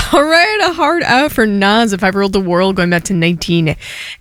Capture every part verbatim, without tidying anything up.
All right, a hard out for Nas. If I ruled the world, going back to nineteen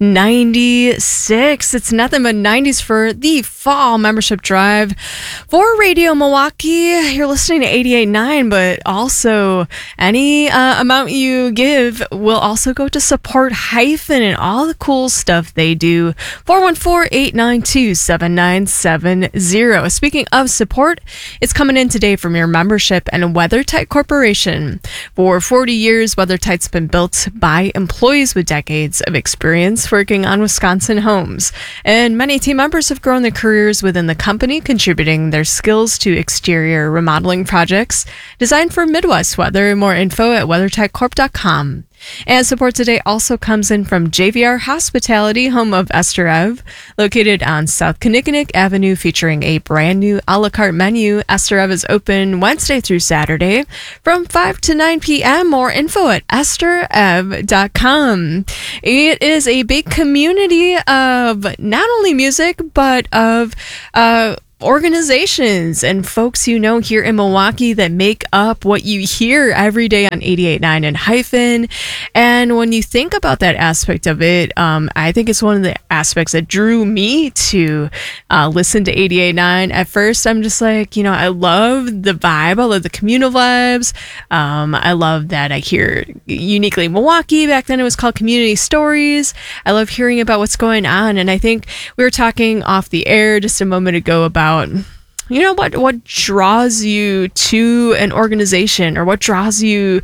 ninety-six. It's nothing but nineties for the fall membership drive for Radio Milwaukee. You're listening to eighty-eight point nine, but also any uh, amount you give will also go to support Hyphen and all the cool stuff they do. four one four, eight nine two, seven nine seven zero. Speaking of support, it's coming in today from your membership and WeatherTight Corporation. For forty years, WeatherTight's been built by employees with decades of experience working on Wisconsin homes. And many team members have grown their careers within the company, contributing their skills to exterior remodeling projects designed for Midwest weather. More info at weather tight corp dot com. And support today also comes in from J V R Hospitality, home of Esther Ev, located on South Kinnickinnick Avenue, featuring a brand new a la carte menu. Esther Ev is open Wednesday through Saturday from five to nine p.m. More info at esther ev dot com. It is a big community of not only music, but of uh organizations and folks you know here in Milwaukee that make up what you hear every day on eighty-eight point nine and Hyphen. And when you think about that aspect of it, um, I think it's one of the aspects that drew me to uh, listen to eighty-eight point nine. At first, I'm just like, you know, I love the vibe. I love the communal vibes. Um, I love that I hear Uniquely Milwaukee. Back then it was called Community Stories. I love hearing about what's going on. And I think we were talking off the air just a moment ago about you know what what draws you to an organization, or what draws you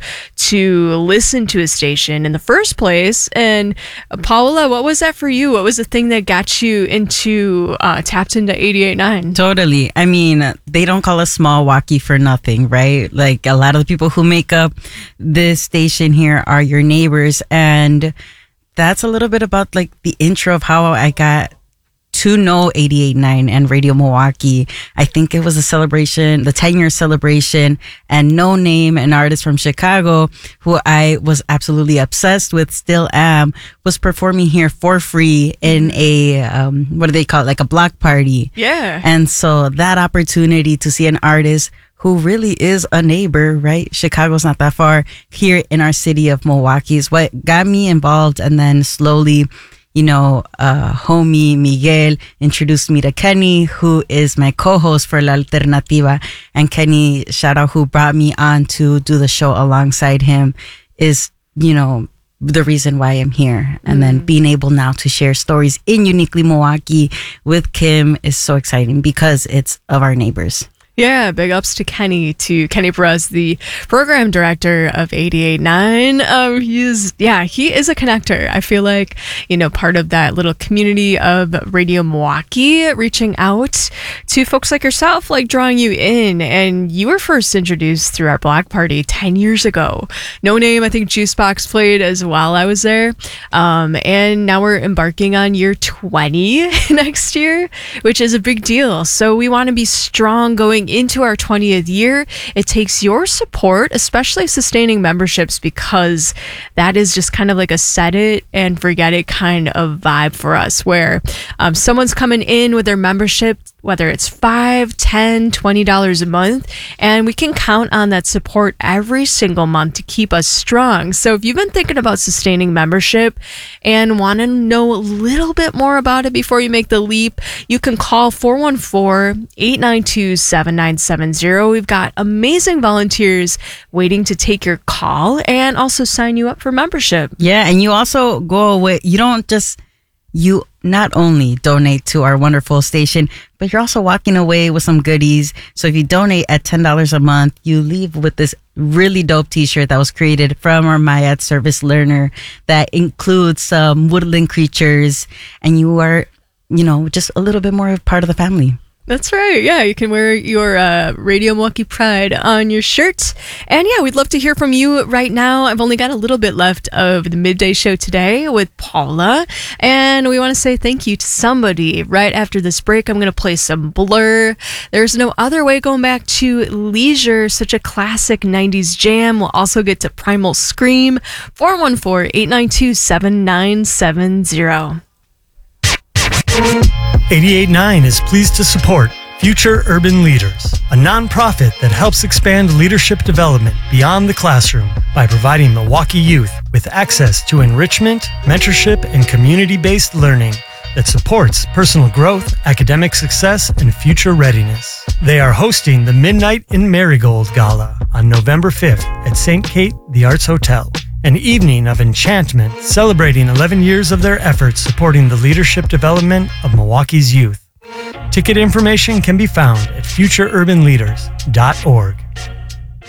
to listen to a station in the first place. And uh, Paula, what was that for you? What was the thing that got you into uh, tapped into eighty-eight point nine? Totally. I mean, they don't call us small walkie for nothing, right? Like, a lot of the people who make up this station here are your neighbors, and that's a little bit about like the intro of how I got to know eighty-eight point nine and Radio Milwaukee. I think it was a celebration, the ten year celebration, and No Name, an artist from Chicago who I was absolutely obsessed with, still am, was performing here for free in a, um, what do they call it? Like a block party. Yeah. And so that opportunity to see an artist who really is a neighbor, right? Chicago's not that far, here in our city of Milwaukee is what got me involved. And then slowly, you know, uh, homie Miguel introduced me to Kenny, who is my co-host for La Alternativa. And Kenny, shout out, who brought me on to do the show alongside him, is, you know, the reason why I'm here. And mm. then being able now to share stories in Uniquely Milwaukee with Kim is so exciting because it's of our neighbors. Yeah, big ups to Kenny, to Kenny Perez, the program director of eighty-eight point nine. Um, he's, yeah, he is a connector. I feel like, you know, part of that little community of Radio Milwaukee, reaching out to folks like yourself, like drawing you in. And you were first introduced through our block party ten years ago. No Name, I think Juicebox played as well. I was there. Um, and now we're embarking on year twenty next year, which is a big deal. So we want to be strong going into our twentieth year. It takes your support, especially sustaining memberships, because that is just kind of like a set it and forget it kind of vibe for us, where um, someone's coming in with their membership, whether it's five, ten, twenty dollars a month, and we can count on that support every single month to keep us strong. So if you've been thinking about sustaining membership and want to know a little bit more about it before you make the leap, you can call four one four, eight nine two, seven nine seven zero. We've got amazing volunteers waiting to take your call and also sign you up for membership. Yeah, and you also go away. You don't just, you not only donate to our wonderful station, but you're also walking away with some goodies. So if you donate at ten dollars a month, you leave with this really dope t-shirt that was created from our Mayat service learner that includes some woodland creatures, and you are, you know, just a little bit more of part of the family. That's right. Yeah, you can wear your uh, Radio Milwaukee Pride on your shirt. And yeah, we'd love to hear from you right now. I've only got a little bit left of the midday show today with Paula. And we want to say thank you to somebody. Right after this break, I'm going to play some Blur. There's No Other Way, going back to Leisure, such a classic nineties jam. We'll also get to Primal Scream. four one four, eight nine two, seven nine seven zero. eighty-eight point nine is pleased to support Future Urban Leaders, a nonprofit that helps expand leadership development beyond the classroom. by providing Milwaukee youth with access to enrichment, mentorship, and community-based learning that supports personal growth, academic success, and future readiness. They are hosting the Midnight in Marigold Gala on November fifth at Saint Kate The Arts Hotel, an evening of enchantment celebrating eleven years of their efforts supporting the leadership development of Milwaukee's youth. Ticket information can be found at future urban leaders dot org.